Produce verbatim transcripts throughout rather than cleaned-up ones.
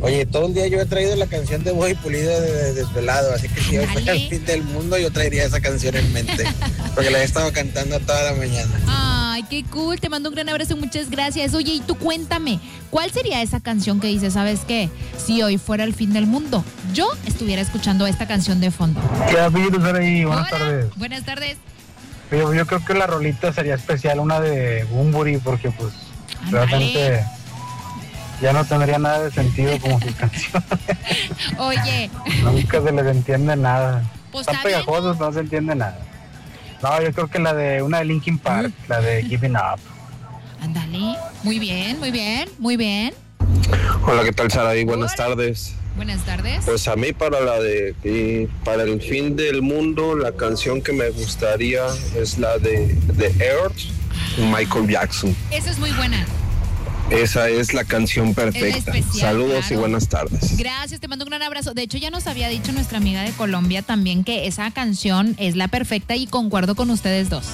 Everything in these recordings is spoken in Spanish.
Oye, todo el día yo he traído la canción de Boy Pulido de, de Desvelado, así que si hoy fuera el fin del mundo, yo traería esa canción en mente, porque la he estado cantando toda la mañana. Ay, qué cool, te mando un gran abrazo, muchas gracias. Oye, y tú cuéntame, ¿cuál sería esa canción que dices, sabes qué? Si hoy fuera el fin del mundo, yo estuviera escuchando esta canción de fondo. ¿Qué ha habido, Saraí? Buenas Hola, tardes. buenas tardes. Yo, yo creo que la rolita sería especial, una de Bunbury, porque pues Ándale. realmente ya no tendría nada de sentido como sus canciones. Oye, Nunca se les entiende nada. pues Están está bien. pegajosos, no se entiende nada. No, yo creo que la de una de Linkin Park, Mm. la de Giving Up. Ándale, muy bien, muy bien, muy bien. Hola, ¿qué tal, Saraí? Buenas Hola. tardes. Buenas tardes. Pues a mí para la de y para el fin del mundo, la canción que me gustaría es la de The Earth, Michael Jackson. Esa es muy buena. Esa es la canción perfecta. especial, Saludos claro. y buenas tardes. Gracias, te mando un gran abrazo. De hecho, ya nos había dicho nuestra amiga de Colombia también que esa canción es la perfecta y concuerdo con ustedes dos.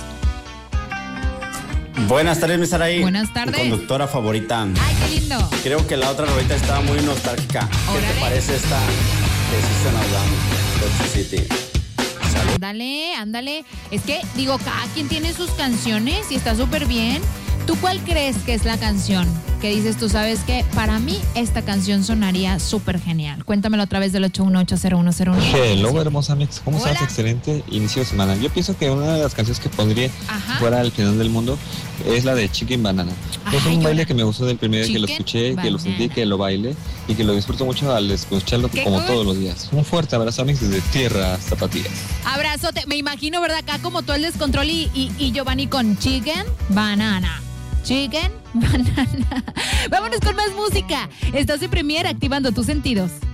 Buenas tardes, mi Saraí. Buenas tardes. Mi conductora favorita. Ay, qué lindo. Creo que la otra rolita estaba muy nostálgica. ¿Qué Órale. te parece esta de System of a Down, Toxic City? Salud. Ándale, ándale. Es que, digo, cada quien tiene sus canciones y está súper bien. ¿Tú cuál crees que es la canción que dices tú, sabes que para mí esta canción sonaría súper genial? Cuéntamelo a través del ocho uno ocho cero uno cero uno. Hello, hermosa mix. ¿Cómo Hola. estás? Excelente inicio de semana. Yo pienso que una de las canciones que pondría Ajá. fuera al final del mundo es la de Chicken Banana. Ay, es un yo baile la- que me gustó del primer día que lo Chicken escuché, que lo sentí, Banana. que lo baile y que lo disfruto mucho al escucharlo Qué como cool. todos los días. Un fuerte abrazo, mix, desde Tierra Zapatillas. Abrazote. Me imagino, ¿verdad? Acá como todo el descontrol y, y, y Giovanni con Chicken Banana. Chicken Banana. Vámonos con más música. Estás en Premier activando tus sentidos.